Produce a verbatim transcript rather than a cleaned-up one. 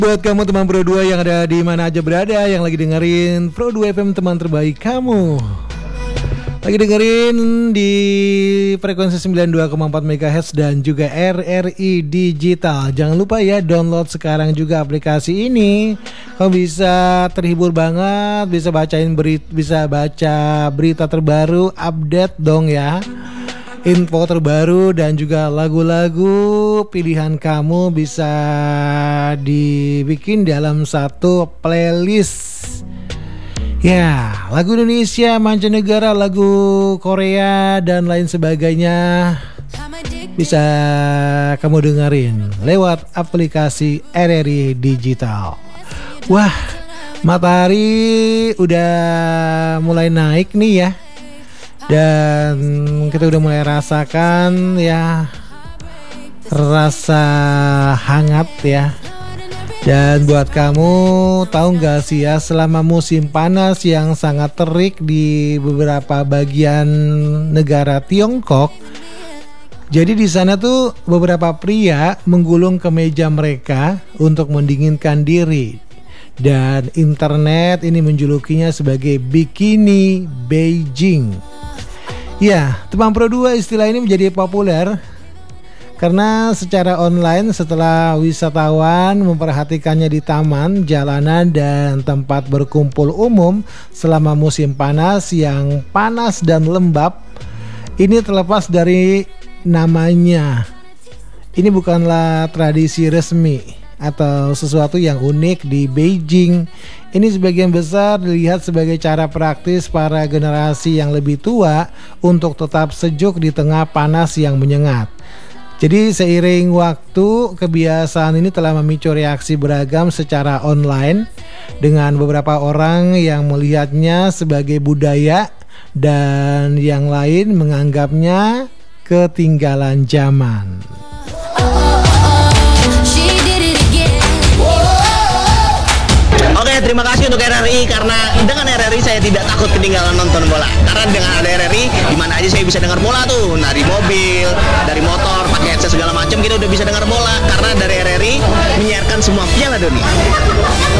Buat kamu teman Pro dua yang ada di mana aja berada, yang lagi dengerin Pro dua F M, teman terbaik kamu. Lagi dengerin di frekuensi sembilan puluh dua koma empat megahertz dan juga R R I Digital. Jangan lupa ya, download sekarang juga aplikasi ini. Kamu bisa terhibur banget, bisa bacain berita, bisa baca berita terbaru, update dong ya. Info terbaru dan juga lagu-lagu pilihan kamu bisa dibikin dalam satu playlist. Ya, lagu Indonesia, mancanegara, lagu Korea dan lain sebagainya bisa kamu dengerin lewat aplikasi R R I Digital. Wah, matahari udah mulai naik nih ya. Dan kita udah mulai rasakan ya rasa hangat ya. Dan buat kamu, tahu gak sih ya, selama musim panas yang sangat terik di beberapa bagian negara Tiongkok, jadi di sana tuh beberapa pria menggulung kemeja mereka untuk mendinginkan diri. Dan internet ini menjulukinya sebagai Bikini Beijing. Ya, teman Pro dua, istilah ini menjadi populer karena secara online setelah wisatawan memperhatikannya di taman, jalanan, dan tempat berkumpul umum selama musim panas yang panas dan lembab. Ini terlepas dari namanya, ini bukanlah tradisi resmi atau sesuatu yang unik di Beijing. Ini sebagian besar dilihat sebagai cara praktis para generasi yang lebih tua untuk tetap sejuk di tengah panas yang menyengat. Jadi seiring waktu, kebiasaan ini telah memicu reaksi beragam secara online, dengan beberapa orang yang melihatnya sebagai budaya dan yang lain menganggapnya ketinggalan zaman. Oke, terima kasih untuk R R I, karena dengan R R I saya tidak takut ketinggalan nonton bola. Karena dengan ada R R I, di mana aja saya bisa dengar bola tuh, dari mobil, dari motor, pakai headset segala macam, kita udah bisa dengar bola karena dari R R I menyiarkan semua Piala Dunia.